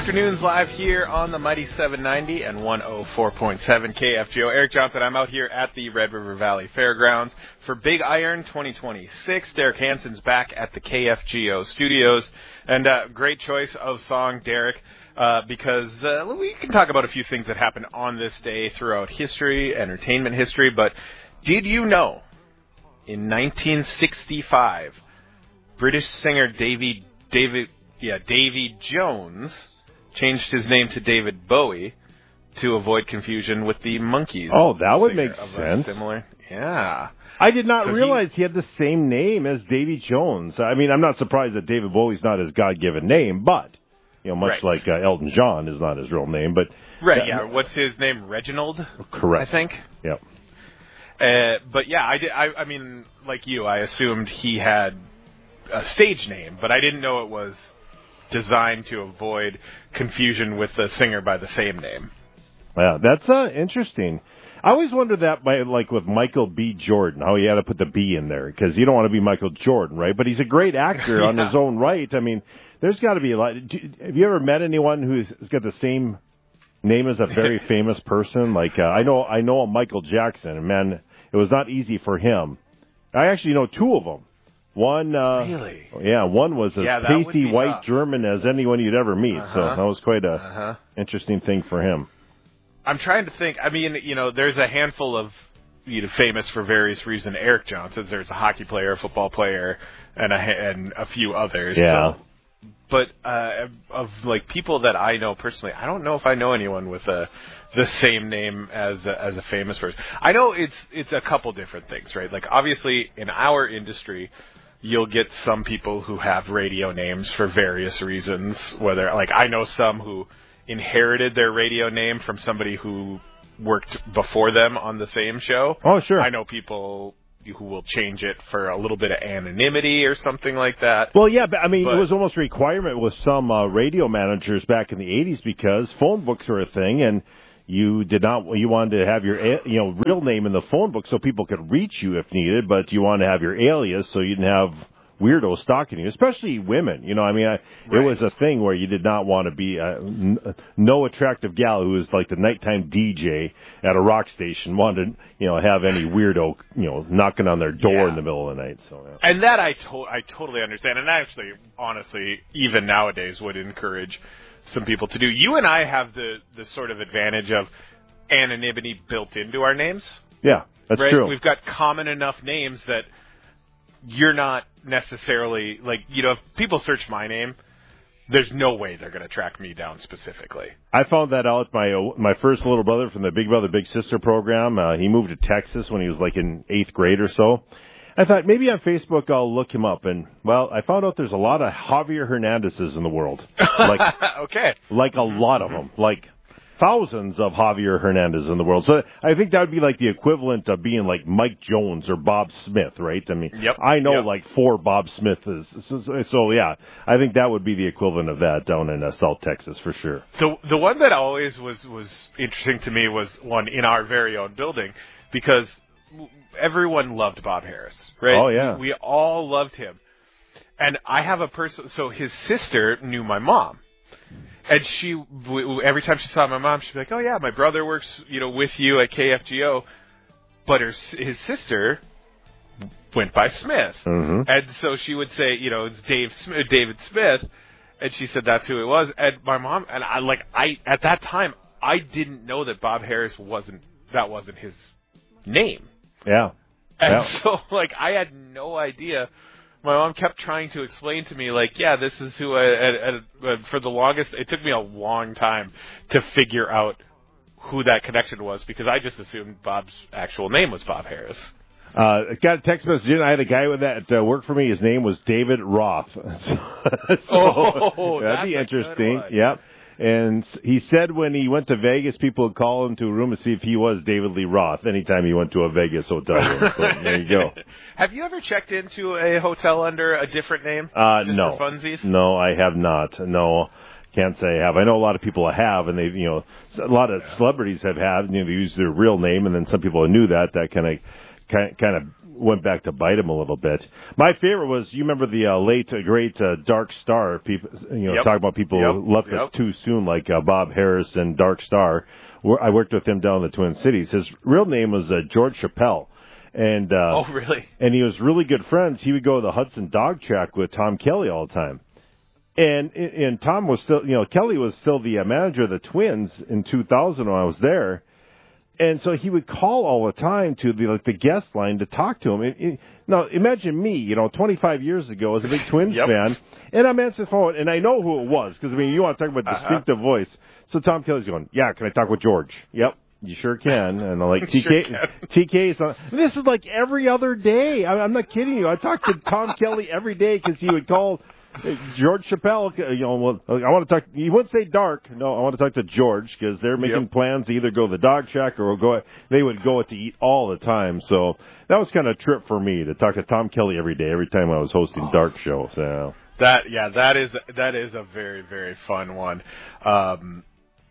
Afternoons live here on the Mighty 790 and 104.7 KFGO. Eric Johnson, I'm out here at the Red River Valley Fairgrounds for Big Iron 2026. Derek Hansen's back at the KFGO studios. And great choice of song, Derek, because we can talk about a few things that happened on this day throughout history, entertainment history. But did you know, in 1965, British singer Davy Jones changed his name to David Bowie to avoid confusion with the Monkees. Oh, that would make sense. Similar, yeah. I did not realize he had the same name as Davy Jones. I mean, I'm not surprised that David Bowie's not his God-given name, but, much like Elton John is not his real name. But what's his name? Reginald? Correct. I think. Yep. But yeah, I mean, like you, I assumed he had a stage name, but I didn't know it was designed to avoid confusion with the singer by the same name. Yeah, that's interesting. I always wondered that with Michael B. Jordan, how he had to put the B in there, because you don't want to be Michael Jordan, right? But he's a great actor on his own right. I mean, there's got to be a lot. Have you ever met anyone who's got the same name as a very famous person? Like I know a Michael Jackson, and man, it was not easy for him. I actually know two of them. One, really? Yeah, one was as pasty white German as anyone you'd ever meet. So that was quite a interesting thing for him. I'm trying to think. I mean, there's a handful of famous for various reasons Eric Johnsons. There's a hockey player, a football player, and a few others. Yeah. So, but of people that I know personally, I don't know if I know anyone with the same name as a famous person. I know it's a couple different things, right? Like obviously in our industry, you'll get some people who have radio names for various reasons. Whether I know some who inherited their radio name from somebody who worked before them on the same show. Oh, sure. I know people who will change it for a little bit of anonymity or something like that. Well, yeah, but I mean, it was almost a requirement with some radio managers back in the 80s because phone books were a thing, and you wanted to have your real name in the phone book so people could reach you if needed, but you wanted to have your alias so you didn't have weirdos stalking you, especially women. It was a thing where you did not want to be no attractive gal who was like the nighttime DJ at a rock station wanted to have any weirdo knocking on their door in the middle of the night. So and that I totally understand, and actually, honestly, even nowadays would encourage some people to do. You and I have the sort of advantage of anonymity built into our names. Yeah, that's true. We've got common enough names that you're not necessarily if people search my name, there's no way they're going to track me down specifically. I found that out. My first little brother from the Big Brother Big Sister program, he moved to Texas when he was in 8th grade or so. I thought maybe on Facebook I'll look him up, and I found out there's a lot of Javier Hernandezes in the world. Okay. Like a lot of them. Thousands of Javier Hernandez in the world. So I think that would be the equivalent of being Mike Jones or Bob Smith, right? I mean, I know 4 Bob Smiths. So yeah, I think that would be the equivalent of that down in South Texas for sure. The one that always was interesting to me was one in our very own building because everyone loved Bob Harris, right? Oh yeah. We all loved him. And I have a person, so his sister knew my mom. And every time she saw my mom, she'd be like, "Oh yeah, my brother works, with you at KFGO." But his sister went by Smith, and so she would say, "It's David Smith," and she said that's who it was. And my mom and I at that time I didn't know that Bob Harris wasn't his name. Yeah, and so I had no idea. My mom kept trying to explain to me, this is who for the longest, it took me a long time to figure out who that connection was because I just assumed Bob's actual name was Bob Harris. I got a text message. I had a guy that worked for me. His name was David Roth. That'd be interesting. Yep. And he said when he went to Vegas, people would call him to a room to see if he was David Lee Roth anytime he went to a Vegas hotel room. So there you go. Have you ever checked into a hotel under a different name? No. For funsies? No, I have not. No, can't say I have. I know a lot of people have, and they've, a lot of celebrities have, they use their real name, and then some people knew that kind of went back to bite him a little bit. My favorite was, you remember the late, great Dark Star, people, talking about people who left us too soon, like Bob Harris and Dark Star. I worked with him down in the Twin Cities. His real name was George Chappelle. And oh, really? And he was really good friends. He would go to the Hudson Dog Track with Tom Kelly all the time. And Tom was still, Kelly was still the manager of the Twins in 2000 when I was there. And so he would call all the time to the guest line to talk to him. Now, imagine me, 25 years ago as a big Twins fan, and I'm answering the phone, and I know who it was, because, you want to talk about distinctive voice. So Tom Kelly's going, yeah, can I talk with George? Yep, you sure can. And I'm like, TK's on. This is like every other day. I'm not kidding you. I talk to Tom Kelly every day because he would call George Chappelle, I want to talk. He wouldn't say Dark. No, I want to talk to George because they're making plans to either go to the dog track or they would go to eat all the time. So that was kind of a trip for me to talk to Tom Kelly every day, every time I was hosting Dark Show. So that is a very, very fun one. I'm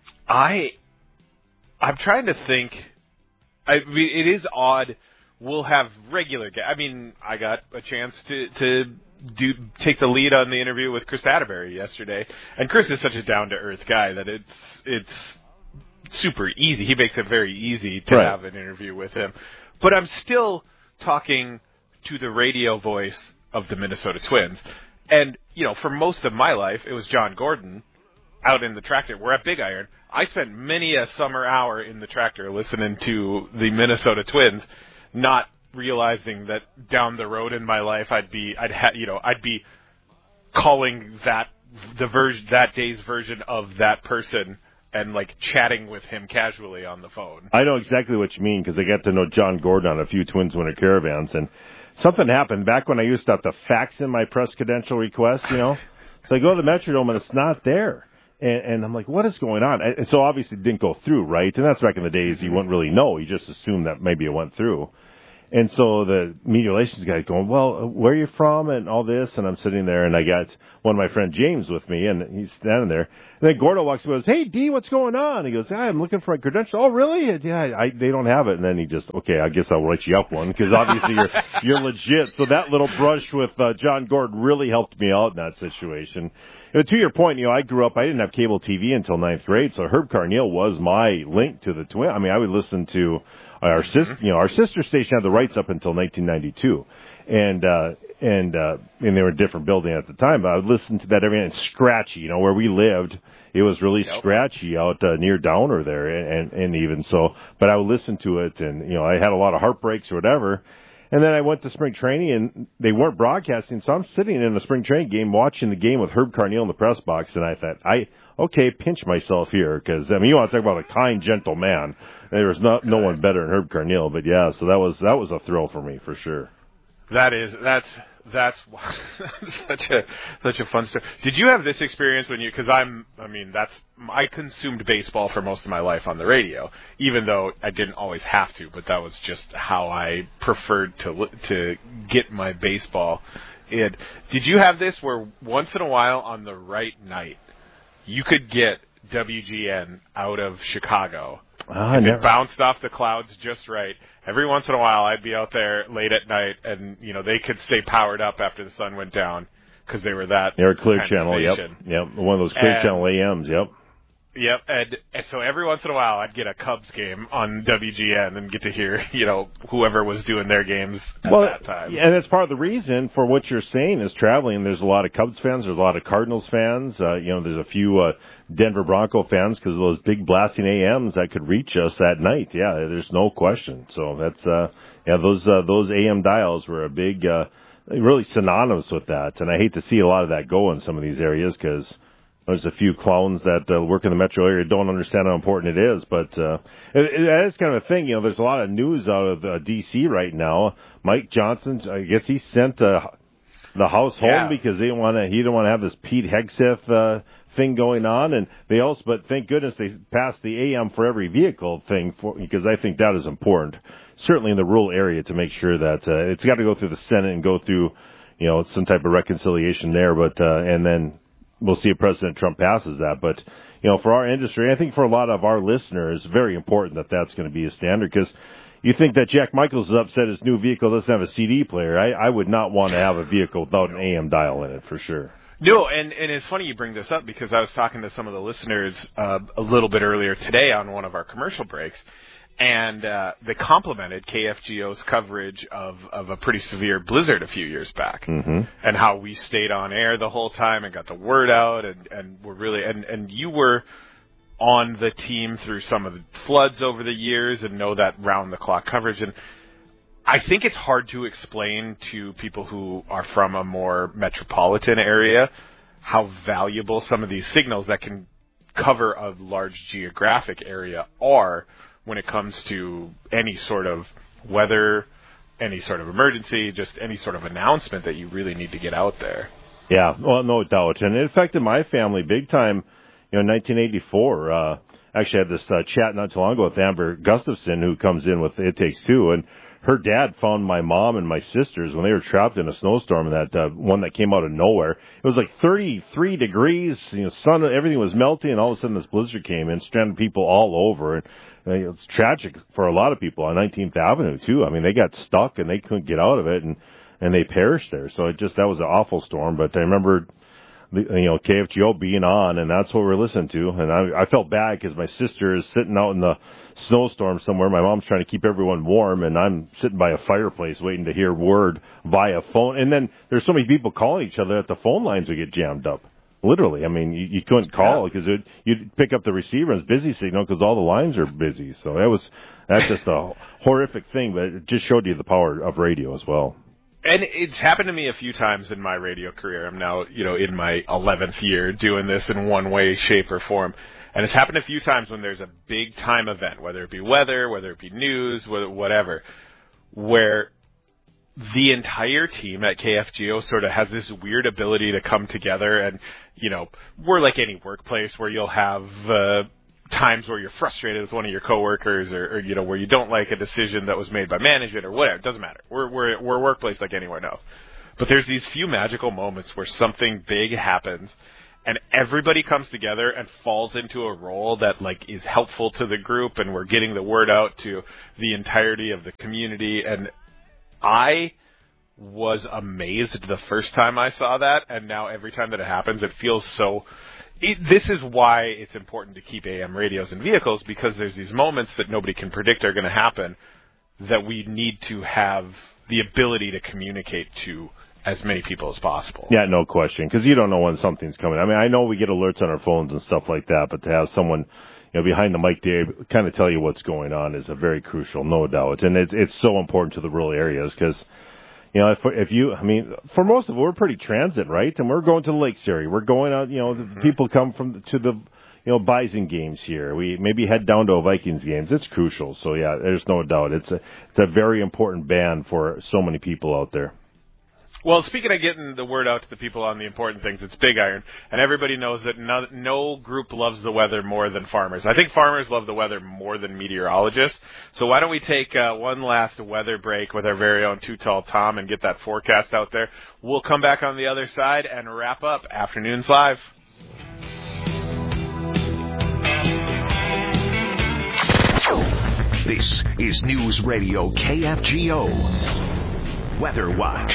trying to think. It is odd. We'll have regular guests. I got a chance to take the lead on the interview with Chris Atterbury yesterday, and Chris is such a down-to-earth guy that it's super easy. He makes it very easy to have an interview with him. But I'm still talking to the radio voice of the Minnesota Twins. And, for most of my life, it was John Gordon out in the tractor. We're at Big Iron. I spent many a summer hour in the tractor listening to the Minnesota Twins, not realizing that down the road in my life I'd be calling that day's version of that person and chatting with him casually on the phone. I know exactly what you mean because I got to know John Gordon on a few Twins Winter Caravans, and something happened back when I used to have to fax in my press credential request. So I go to the Metrodome and it's not there. And I'm like, what is going on? And so obviously it didn't go through, right? And that's back in the days you wouldn't really know. You just assumed that maybe it went through. And so the media relations guy going, well, where are you from and all this? And I'm sitting there, and I got one of my friend James with me, and he's standing there. And then Gordo walks and goes, hey, D, what's going on? He goes, I'm looking for a credential. Oh, really? Yeah, they don't have it. And then he just, okay, I guess I'll write you up one because obviously you're legit. So that little brush with John Gordon really helped me out in that situation. And to your point, I grew up, I didn't have cable TV until 9th grade, so Herb Carneal was my link to the Twins. I would listen to our sister station had the rights up until 1992, and they were a different building at the time. But I would listen to that every night. And scratchy, where we lived, it was really scratchy out near Downer there, and even so. But I would listen to it, and I had a lot of heartbreaks or whatever. And then I went to spring training, and they weren't broadcasting, so I'm sitting in a spring training game watching the game with Herb Carneal in the press box, and I thought, pinch myself here, because, you want to talk about a kind, gentle man. There was no one better than Herb Carneal, but yeah, so that was a thrill for me, for sure. That's such a fun story. Did you have this experience when I consumed baseball for most of my life on the radio, even though I didn't always have to, but that was just how I preferred to get my baseball in. Did you have this where once in a while on the right night you could get WGN out of Chicago? It bounced off the clouds just right. Every once in a while, I'd be out there late at night, and they could stay powered up after the sun went down because they were that. They were Clear Channel, yep, one of those Clear Channel AMs, yep. Yep, and so every once in a while, I'd get a Cubs game on WGN and get to hear, whoever was doing their games at that time. And that's part of the reason for what you're saying is traveling. There's a lot of Cubs fans. There's a lot of Cardinals fans. There's a few Denver Bronco fans because of those big blasting AMs that could reach us at night. Yeah, there's no question. So that's, those AM dials were a big, really synonymous with that. And I hate to see a lot of that go in some of these areas because there's a few clowns that work in the metro area don't understand how important it is, but it is kind of a thing. There's a lot of news out of D.C. right now. Mike Johnson, I guess he sent the House home because he didn't want to have this Pete Hegseth thing going on, and but thank goodness they passed the AM for every vehicle thing because I think that is important, certainly in the rural area, to make sure that it's got to go through the Senate and go through some type of reconciliation there, but and then we'll see if President Trump passes that. But, for our industry, I think for a lot of our listeners, it's very important that that's going to be a standard because, You think that Jack Michaels is upset his new vehicle doesn't have a CD player. I would not want to have a vehicle without an AM dial in it, for sure. No, and it's funny you bring this up because I was talking to some of the listeners a little bit earlier today on one of our commercial breaks, and they complimented KFGO's coverage of a pretty severe blizzard a few years back, mm-hmm. and how we stayed on air the whole time and got the word out, and were really and you were on the team through some of the floods over the years and know that round-the-clock coverage. And I think it's hard to explain to people who are from a more metropolitan area how valuable some of these signals that can cover a large geographic area are when it comes to any sort of weather, any sort of emergency, just any sort of announcement that you really need to get out there. Yeah, well, no doubt. And it affected my family big time. In 1984, actually had this chat not too long ago with Amber Gustafson, who comes in with It Takes Two, and her dad found my mom and my sisters when they were trapped in a snowstorm, that one that came out of nowhere. It was like 33 degrees, sun, everything was melting, and all of a sudden this blizzard came in, stranded people all over, and it's tragic for a lot of people on 19th Avenue, too. I mean, they got stuck, and they couldn't get out of it, and they perished there. So that was an awful storm, but I remember KFGO being on, and that's what we're listening to. And I felt bad because my sister is sitting out in the snowstorm somewhere. My mom's trying to keep everyone warm, and I'm sitting by a fireplace waiting to hear word via phone. And then there's so many people calling each other that the phone lines would get jammed up. Literally. I mean, you couldn't call because you'd pick up the receiver and it's busy signal because all the lines are busy. So that's just a horrific thing, but it just showed you the power of radio as well. And it's happened to me a few times in my radio career. I'm now, in my 11th year doing this in one way, shape, or form. And it's happened a few times when there's a big time event, whether it be weather, whether it be news, whatever, where the entire team at KFGO sort of has this weird ability to come together. And, we're like any workplace where you'll have times where you're frustrated with one of your coworkers or where you don't like a decision that was made by management or whatever. It doesn't matter. We're a workplace like anywhere else. But there's these few magical moments where something big happens and everybody comes together and falls into a role that is helpful to the group, and we're getting the word out to the entirety of the community. And I was amazed the first time I saw that, and now every time that it happens, it feels so... This is why it's important to keep AM radios in vehicles, because there's these moments that nobody can predict are going to happen that we need to have the ability to communicate to as many people as possible. Yeah, no question, because you don't know when something's coming. I mean, I know we get alerts on our phones and stuff like that, but to have someone behind the mic there kind of tell you what's going on is a very crucial, no doubt. And it's so important to the rural areas because... for most of it, we're pretty transit, right? And we're going to the Lakes area. We're going out, people come to the Bison games here. We maybe head down to a Vikings games. It's crucial. So, yeah, there's no doubt. It's a very important band for so many people out there. Well, speaking of getting the word out to the people on the important things, it's Big Iron, and everybody knows that no group loves the weather more than farmers. I think farmers love the weather more than meteorologists. So why don't we take one last weather break with our very own Too Tall Tom and get that forecast out there. We'll come back on the other side and wrap up Afternoons Live. This is News Radio KFGO. Weather Watch.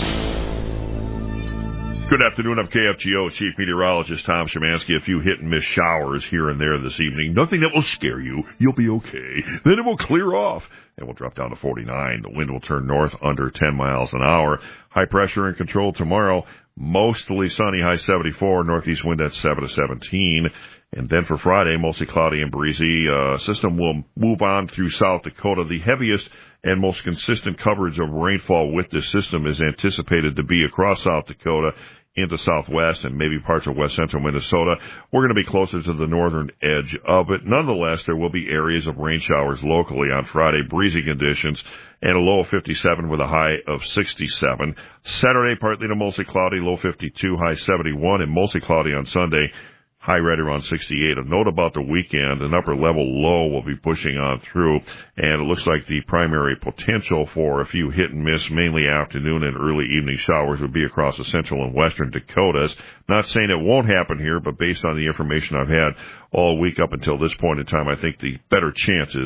Good afternoon. I'm KFGO Chief Meteorologist Tom Szymanski. A few hit-and-miss showers here and there this evening. Nothing that will scare you. You'll be okay. Then it will clear off, and we'll drop down to 49. The wind will turn north under 10 miles an hour. High pressure in control tomorrow. Mostly sunny, high 74. Northeast wind at 7 to 17. And then for Friday, mostly cloudy and breezy. System will move on through South Dakota. The heaviest and most consistent coverage of rainfall with this system is anticipated to be across South Dakota into southwest and maybe parts of west central Minnesota. We're going to be closer to the northern edge of it. Nonetheless, there will be areas of rain showers locally on Friday, breezy conditions, and a low of 57 with a high of 67. Saturday, partly to mostly cloudy, low 52, high 71, and mostly cloudy on Sunday. High right around 68. A note about the weekend, an upper level low will be pushing on through, and it looks like the primary potential for a few hit and miss, mainly afternoon and early evening showers would be across the central and western Dakotas. Not saying it won't happen here, but based on the information I've had all week up until this point in time, I think the better chances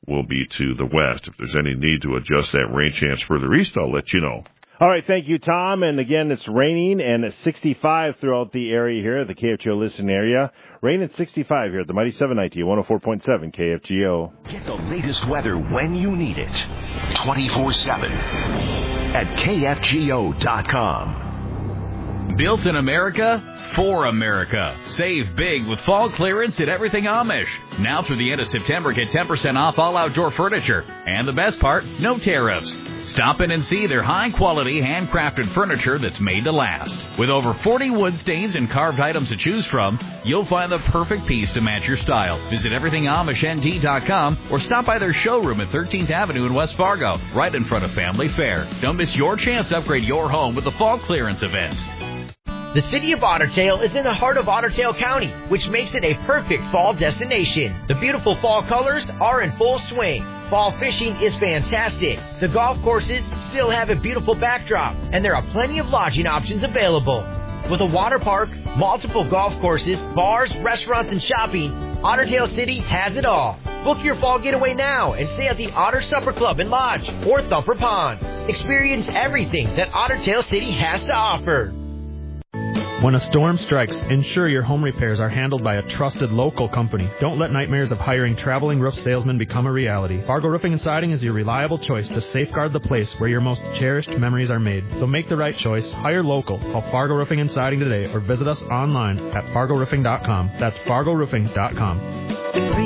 will be to the west. If there's any need to adjust that rain chance further east, I'll let you know. All right, thank you, Tom. And again, it's raining and it's 65 throughout the area here, the KFGO listening area. Rain at 65 here at the Mighty 790, 104.7 KFGO. Get the latest weather when you need it. 24/7 at KFGO.com. Built in America, for America. Save big with fall clearance at Everything Amish. Now through the end of September, get 10% off all outdoor furniture. And the best part, no tariffs. Stop in and see their high-quality, handcrafted furniture that's made to last. With over 40 wood stains and carved items to choose from, you'll find the perfect piece to match your style. Visit EverythingAmishNT.com or stop by their showroom at 13th Avenue in West Fargo, right in front of Family Fair. Don't miss your chance to upgrade your home with the fall clearance event. The city of Otter Tail is in the heart of Otter Tail County, which makes it a perfect fall destination. The beautiful fall colors are in full swing. Fall fishing is fantastic. The golf courses still have a beautiful backdrop, and there are plenty of lodging options available. With a water park, multiple golf courses, bars, restaurants, and shopping, Otter Tail City has it all. Book your fall getaway now and stay at the Otter Supper Club and Lodge or Thumper Pond. Experience everything that Otter Tail City has to offer. When a storm strikes, ensure your home repairs are handled by a trusted local company. Don't let nightmares of hiring traveling roof salesmen become a reality. Fargo Roofing and Siding is your reliable choice to safeguard the place where your most cherished memories are made. So make the right choice. Hire local. Call Fargo Roofing and Siding today or visit us online at fargoroofing.com. That's fargoroofing.com.